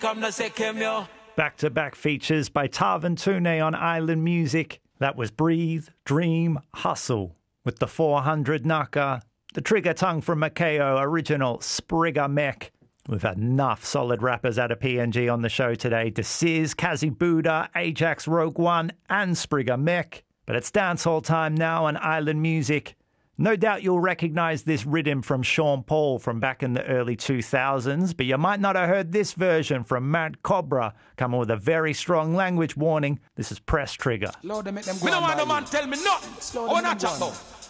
Back-to-back features by Tarvan Tune on Island Music. That was Breathe, Dream, Hustle. With the 400 Naka, the Trigger Tongue from Makeo, original Sprigga Mech. We've had enough solid rappers out of PNG on the show today. DeSiz, Kazi Buddha, Ajax Rogue One, and Sprigga Mech. But it's dancehall time now on Island Music. No doubt you'll recognize this rhythm from Sean Paul from back in the early 2000s, but you might not have heard this version from Mad Cobra, coming with a very strong language warning. This is Press Trigger. Me no want no man tell me nothing. I want to chat about.